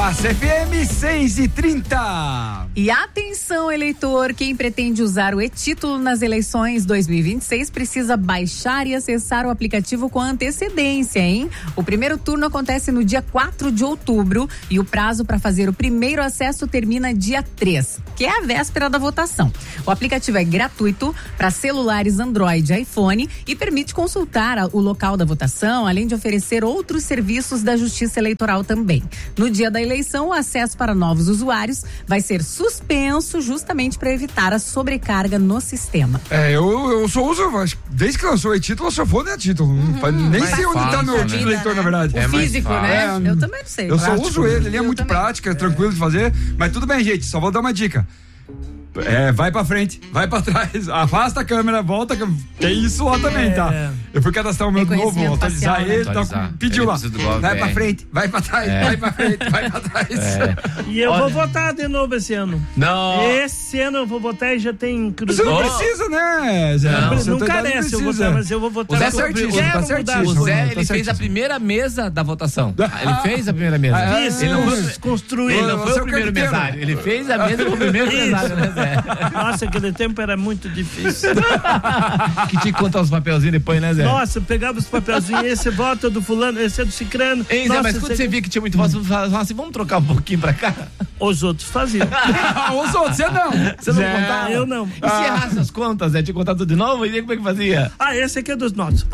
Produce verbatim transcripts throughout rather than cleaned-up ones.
Massa F M seis e trinta. E atenção, eleitor, quem pretende usar o e-título nas eleições dois mil e vinte e seis precisa baixar e acessar o aplicativo com antecedência, hein? O primeiro turno acontece no dia quatro de outubro e o prazo para fazer o primeiro acesso termina dia três, que é a véspera da votação. O aplicativo é gratuito para celulares Android e iPhone e permite consultar o local da votação, além de oferecer outros serviços da Justiça Eleitoral também. No dia da eleição, o acesso para novos usuários vai ser suspenso justamente para evitar a sobrecarga no sistema. É, eu, eu só uso, desde que lançou o e-título, eu só vou no e-título. Uhum, nem sei onde está meu título eleitor, na verdade. O é físico, né? É, eu também não sei. Eu prático, só uso ele, ele é muito também. prático, é tranquilo de fazer, mas tudo bem, gente, só vou dar uma dica. É, vai pra frente, vai pra trás, afasta a câmera, volta, tem isso lá também, tá? Eu fui cadastrar o meu novo, atualizar facial, ele, né? Tá, pediu lá, vai pra frente, vai pra trás, é. vai pra frente, vai pra trás. É. E eu Olha. vou votar de novo esse ano. Não. Esse ano eu vou votar e já tem cruzado. Você não precisa, né, Zé? Não, não, não carece eu votar, mas eu vou votar. O Zé, certíssimo, tá certíssimo. O Zé, ele fez a primeira mesa da votação. Ele fez a primeira mesa. Ah, isso, ele não foi construir. Ele não foi o primeiro mesário, ele fez a mesa com o primeiro mesário, né, Zé? Nossa, aquele tempo era muito difícil. Que tinha que contar os papelzinhos depois, né, Zé? Nossa, eu pegava os papelzinhos, esse vota do fulano, esse é do cicrano. Ei, Zé, mas quando você... você via que tinha muito voto, você falava assim, vamos trocar um pouquinho pra cá? Os outros faziam. Os outros, você não. Você não Zé, contava? Eu não. E se ah. errasse as contas, Zé, tinha que contar tudo de novo? E aí como é que fazia? Ah, esse aqui é dos nossos.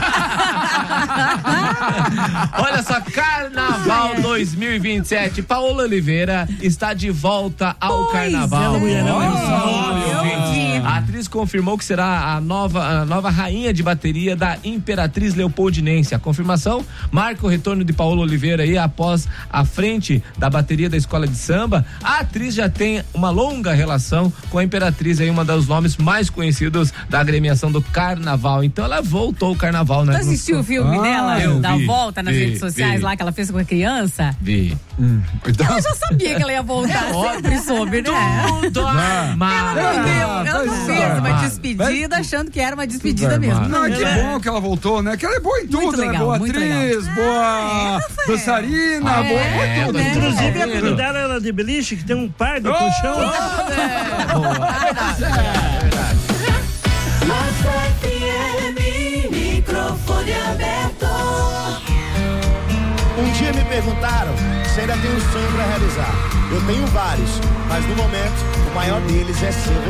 Olha só, Carnaval dois mil e vinte e sete, Paola Oliveira está de volta ao pois Carnaval. É, não, oh, a atriz confirmou que será a nova, a nova rainha de bateria da Imperatriz Leopoldinense. A confirmação marca o retorno de Paola Oliveira aí após a frente da bateria da escola de samba. A atriz já tem uma longa relação com a Imperatriz, aí uma dos nomes mais conhecidos da agremiação do Carnaval. Então ela voltou ao Carnaval, né? Você assistiu o filme ah, dela? Eu da vi, volta nas vi, redes sociais vi. lá que ela fez com a criança? Vi. Hum. Então... Ela já sabia que ela ia voltar, é sempre soube, né? Tudo ela não deu, ela não fez uma despedida vai. achando que era uma despedida mesmo. Não, que bom que ela voltou, né? Que ela é boa em tudo, muito legal, né? Boa atriz, legal. boa é, dançarina, é, boa é, em tudo. É, inclusive a filha dela era de beliche, que tem um par de colchão. Oh, é. Boa. É verdade, é verdade. Microfone aberto. Um dia me perguntaram se ainda tenho um sonho para realizar. Eu tenho vários, mas no momento o maior deles é ser